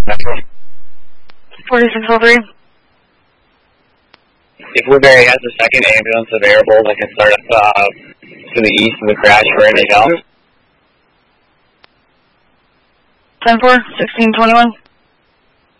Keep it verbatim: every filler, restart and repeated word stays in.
forty-six oh three. If Woodbury has a second ambulance available that can start up uh, to the east of the crash where they go. ten four, sixteen twenty-one.